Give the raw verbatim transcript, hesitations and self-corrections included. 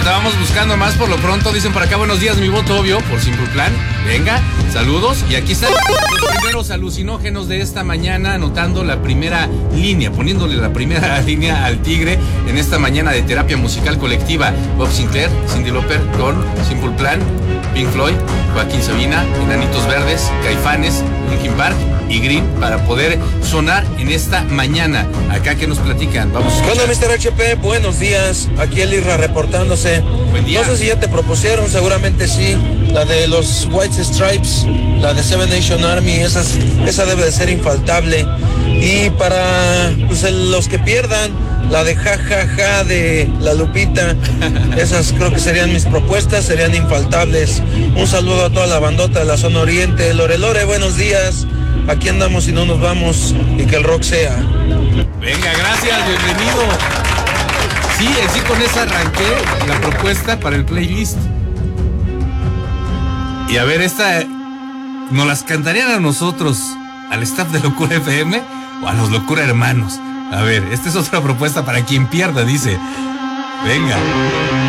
Estábamos buscando más por lo pronto. Dicen por acá, buenos días, mi voto obvio por Simple Plan. Venga, saludos. Y aquí están los primeros alucinógenos de esta mañana, anotando la primera línea, poniéndole la primera línea al tigre en esta mañana de terapia musical colectiva. Bob Sinclair, Cyndi Lauper con Simple Plan, Pink Floyd, Joaquín Sabina, Enanitos Verdes, Caifanes, Linkin Park y Green para poder sonar en esta mañana. Acá que nos platican, vamos a escuchar. Hola, mister H P, buenos días. Aquí el Isra reportándose. Buen día. No sé si ya te propusieron, seguramente sí. La de los White Stripes, la de Seven Nation Army, esas, esa debe de ser infaltable. Y para pues, el, los que pierdan, la de Ja Ja Ja de La Lupita, esas creo que serían mis propuestas, serían infaltables. Un saludo a toda la bandota de la zona oriente. Lore Lore, buenos días. Aquí andamos y no nos vamos, y que el rock sea. Venga, gracias, bienvenido. Sí, así con esa arranqué la propuesta para el playlist. Y a ver, esta, ¿nos las cantarían a nosotros, al staff de Locura F M o a los Locura Hermanos? A ver, esta es otra propuesta para quien pierda, dice. Venga.